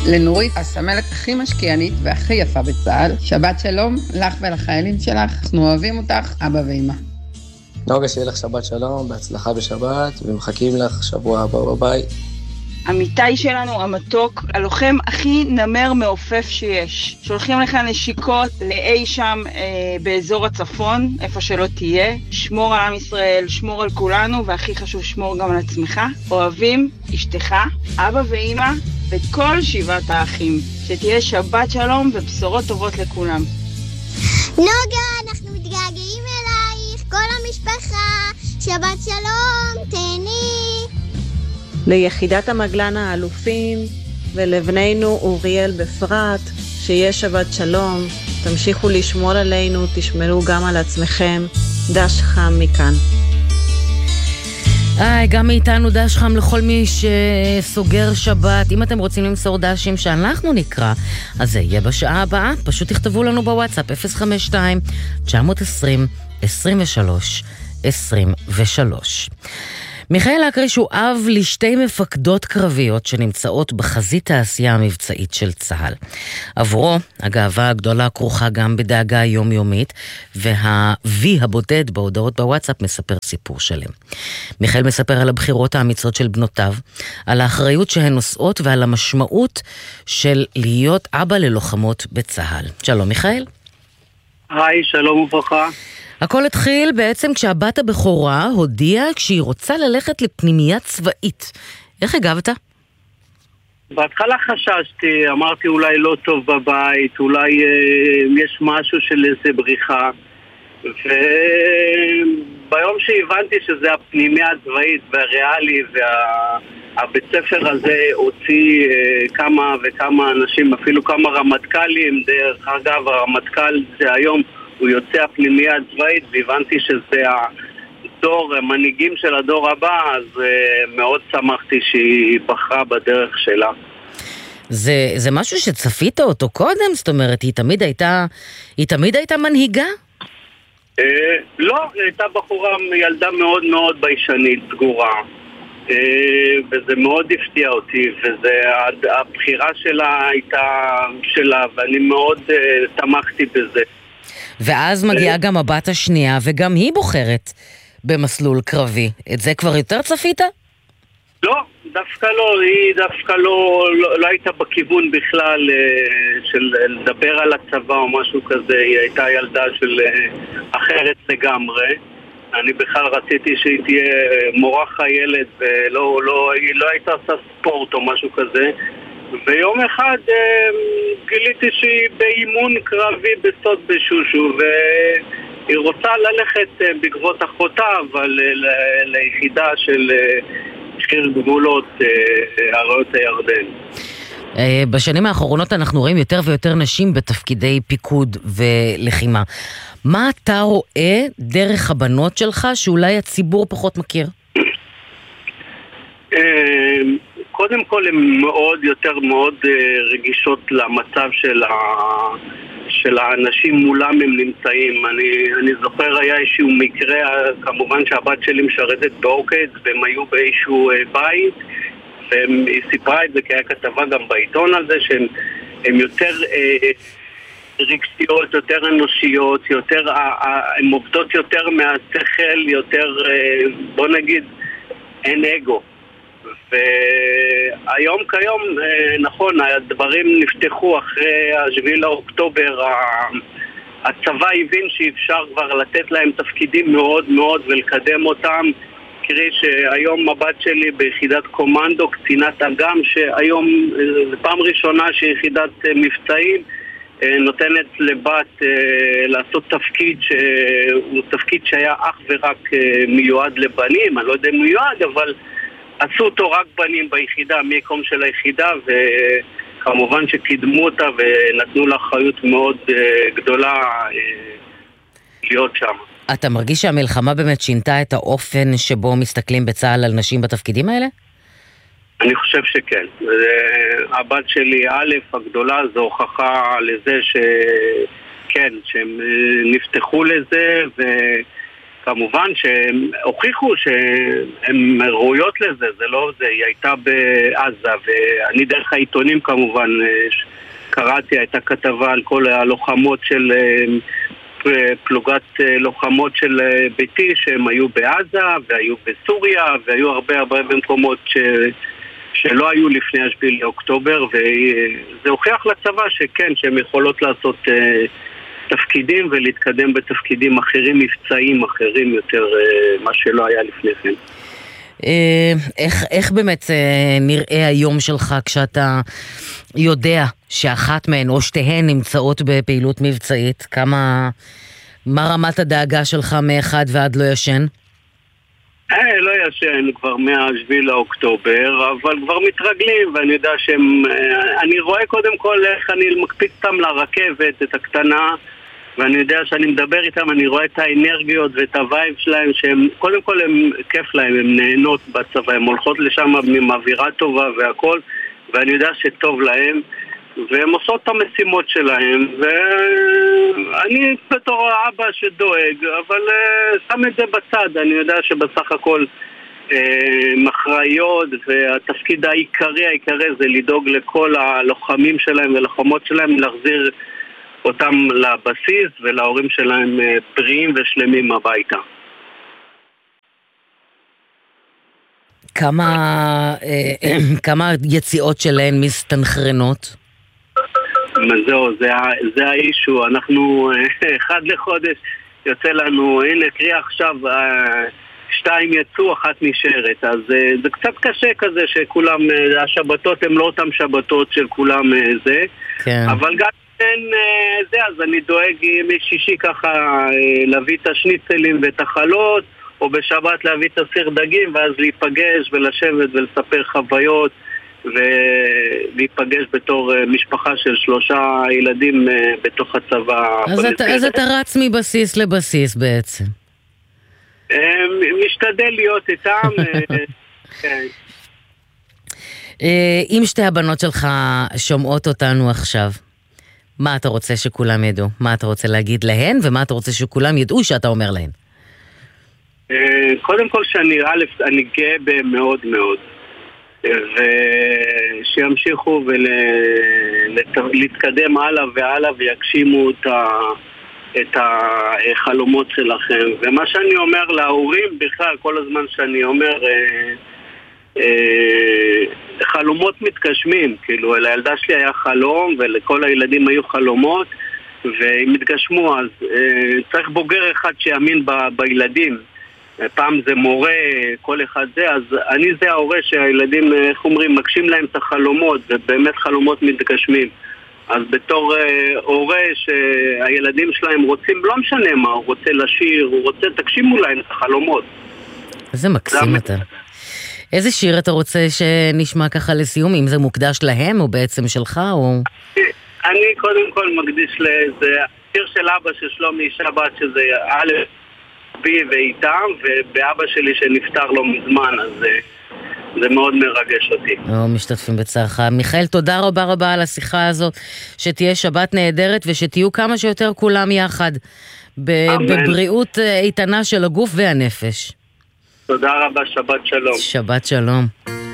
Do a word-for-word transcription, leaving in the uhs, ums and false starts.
לנורית, הסמלת הכי משקיענית והכי יפה בצה"ל. שבת שלום לך ולחיילים שלך, אנחנו אוהבים אותך, אבא ואמא. נוגה, שיהיה לך שבת שלום, בהצלחה בשבת, ומחכים לך שבוע הבא בבית. אמיתי שלנו, המתוק, הלוחם הכי נמר מעופף שיש. שולחים לך נשיקות לאי שם אה, באזור הצפון, איפה שלא תהיה. שמור על עם ישראל, שמור על כולנו, והכי חשוב, שמור גם על עצמך. אוהבים, אשתך, אבא ואמא, ואת כל שבעת האחים. שתהיה שבת שלום ובשורות טובות לכולם. נוגה, אנחנו מתגעגעים אלייך, כל המשפחה. שבת שלום, תהני. ליחידת המגלן האלופים ולבנינו אוריאל בפרט, שיהיה שבת שלום, תמשיכו לשמור עלינו, תשמרו גם על עצמכם. דש חם מכאן. איי, גם מאיתנו דש חם לכל מי שסוגר שבת. אם אתם רוצים למסור דשים שאנחנו נקרא, אז זה יהיה בשעה הבאה. פשוט תכתבו לנו בוואטסאפ אפס חמש שתיים תשע עשרים עשרים ושלוש עשרים ושלוש. מיכאל אקריש הוא אב לשתי מפקדות קרביות שנמצאות בחזית העשייה המבצעית של צה"ל. עבורו, הגאווה הגדולה כרוכה גם בדאגה יומיומית, והווי הבודד בהודעות בוואטסאפ מספר סיפור שלם. מיכאל מספר על הבחירות האמיצות של בנותיו, על האחריות שהן נושאות ועל המשמעות של להיות אבא ללוחמות בצה"ל. שלום מיכאל. היי, שלום וברכה. הכל התחיל בעצם כשהבת הבכורה הודיעה כשהיא רוצה ללכת לפנימייה צבאית. איך הגבת? בהתחלה חששתי, אמרתי אולי לא טוב בבית, אולי אה, יש משהו של איזה בריחה. וביום שהבנתי שזה הפנימייה הצבאית והריאלי והבית ספר הזה הוציא אה, כמה וכמה אנשים, אפילו כמה רמטכ"לים, דרך אגב הרמטכ"ל זה היום הוא יוצא הפנימייה הצבאית, והבנתי שזה הדור, המנהיגים של הדור הבא, אז uh, מאוד שמחתי שהיא בחרה בדרך שלה. זה, זה משהו שצפית אותו קודם? זאת אומרת, היא תמיד הייתה, היא תמיד הייתה מנהיגה? Uh, לא, היא הייתה בחורה, ילדה מאוד מאוד ביישנית, סגורה. Uh, וזה מאוד הפתיע אותי, והבחירה שלה הייתה שלה, ואני מאוד uh, תמכתי בזה. ואז מגיעה גם הבת השנייה, וגם היא בוחרת במסלול קרבי. את זה כבר יותר צפית? לא, דווקא לא. היא דווקא לא, לא, לא הייתה בכיוון בכלל של לדבר על הצבא או משהו כזה. היא הייתה ילדה של אחרת לגמרי. אני בכלל רציתי שהיא תהיה מורה חיילת, ולא, לא, היא לא הייתה עושה ספורט או משהו כזה. ויום אחד אה, גיליתי שהיא באימון קרבי בסוד בשושו, והיא רוצה ללכת אה, בגבות אחותה, אבל אה, ליחידה של אה, שיר גבולות אה, עריות הירדן. אה, בשנים האחרונות אנחנו רואים יותר ויותר נשים בתפקידי פיקוד ולחימה. מה אתה רואה דרך הבנות שלך שאולי הציבור פחות מכיר? אה... קודם כל הן מאוד יותר מאוד רגישות למצב של, ה... של האנשים מולם הם נמצאים. אני, אני זוכר היה איזשהו מקרה, כמובן שהבת שלי משרתת באורקד, והם היו באיזשהו בית, והיא סיפרה את זה כי היה כתבה גם בעיתון על זה, שהן יותר אה, רגשיות, יותר אנושיות, יותר, אה, הן עובדות יותר מהשכל, יותר, אה, בוא נגיד, אין אגו. והיום כיום, נכון, הדברים נפתחו אחרי השביעי לאוקטובר, הצבא הבין שאפשר כבר לתת להם תפקידים מאוד מאוד ולקדם אותם. קרי שהיום הבת שלי ביחידת קומנדו, קצינת אגם, שהיום זו פעם ראשונה שיחידת מבצעים נותנת לבת לעשות תפקיד שהוא תפקיד שהיה אך ורק מיועד לבנים. אני לא יודע אם מיועד, אבל עשו אותו רק בנים ביחידה, מיקום של היחידה, וכמובן שקידמו אותה ונתנו לה אחריות מאוד גדולה להיות שם. אתה מרגיש שהמלחמה באמת שינתה את האופן שבו מסתכלים בצה"ל על נשים בתפקידים האלה? אני חושב שכן. הבת שלי, א', הגדולה, זו הוכחה לזה שכן, שהם נפתחו לזה, ו... כמובן שהם הוכיחו שהן ראויות לזה, זה לא זה, היא הייתה בעזה, ואני דרך העיתונים כמובן קראתי, הייתה כתבה על כל הלוחמות של פלוגת לוחמות של ביתי שהם היו בעזה והיו בסוריה והיו הרבה הרבה במקומות ש... שלא היו לפני השביעי לאוקטובר, וזה הוכיח לצבא שכן, שהן יכולות לעשות uh, תפקידים ולהתקדם בתפקידים אחרים, מבצעים אחרים יותר uh, מה שלא היה לפני כן. איך, איך באמת נראה היום שלך כשאתה יודע שאחת מהן או שתיהן נמצאות בפעילות מבצעית? כמה, מה רמת הדאגה שלך מאחד ועד לא ישן? אה, לא ישן כבר מהשביעי לאוקטובר, אבל כבר מתרגלים, ואני יודע שהם... אני רואה קודם כל איך אני מקפיץ אותם לרכבת, את הקטנה, ואני יודע שאני מדבר איתם, אני רואה את האנרגיות ואת הווייב שלהם, שהם, קודם כל הם כיף להם, הם נהנות בצבא, הם הולכות לשם עם אווירה טובה והכל, ואני יודע שטוב להם, והם עושות את המשימות שלהם, ואני בתור האבא שדואג, אבל שם את זה בצד, אני יודע שבסך הכל מחראיות, והתפקיד העיקרי העיקרי זה לדאוג לכל הלוחמים שלהם ולוחמות שלהם, להחזיר אותם לבסיס ולהורים שלהם בריאים ושלמים הביתה. כמה, כמה יציאות שלהן מסתנכרנות? זהו, זה, זה האישו, אנחנו אחד לחודש יוצא לנו, הנה קריאה עכשיו, שתיים יצאו, אחת נשארת, אז זה קצת קשה כזה שכולם, השבתות הם לא אותם שבתות של כולם זה, כן. אבל גם אין זה, אז אני דואג משישי ככה להביא את השניצלים ואת החלות, או בשבת להביא את הסיר דגים, ואז להיפגש ולשבת ולספר חוויות, ולהיפגש בתור משפחה של שלושה ילדים בתוך הצבא. אז אתה, אז אתה רץ מבסיס לבסיס בעצם. משתדל להיות איתם. אם שתי הבנות שלך שומעות אותנו עכשיו, מה אתה רוצה שכולם ידעו? מה אתה רוצה להגיד להן, ומה אתה רוצה שכולם ידעו שאתה אומר להן? קודם כל שאני א', אני גאה בהם מאוד מאוד. ושימשיכו ולהתקדם הלאה והלאה ויגשימו את החלומות שלכם. ומה שאני אומר להורים בכלל, כל הזמן שאני אומר חלומות מתגשמים, כאילו לילדה שלי היה חלום ולכל הילדים היו חלומות והם מתגשמו, אז צריך בוגר אחד שיאמין בילדים. פעם זה מורה, כל אחד זה, אז אני זה ההורה שהילדים, איך אומרים, מגשים להם את החלומות, ובאמת חלומות מתגשמים. אז בתור אה, הורה שהילדים שלהם רוצים, לא משנה מה, הוא רוצה לשיר, הוא רוצה, תגשימו להם את החלומות. איזה מקסים אתה. איזה שיר אתה רוצה שנשמע ככה לסיום, אם זה מוקדש להם או בעצם שלך, או... אני קודם כל מקדיש לזה, שיר של אבא של שלומי שבת, שזה א', בי ואיתם, ובאבא שלי שנפטר לא מזמן, אז זה מאוד מרגש אותי. או, משתתפים בצערך. מיכאל, תודה רבה רבה על השיחה הזאת, שתהיה שבת נהדרת, ושתהיו כמה שיותר כולם יחד, בבריאות איתנה של הגוף והנפש. תודה רבה, שבת שלום. שבת שלום.